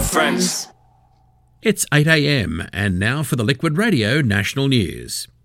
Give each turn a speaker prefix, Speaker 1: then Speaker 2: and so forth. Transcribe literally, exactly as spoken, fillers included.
Speaker 1: friends.
Speaker 2: It's eight a m and now for the Liquid Radio National News.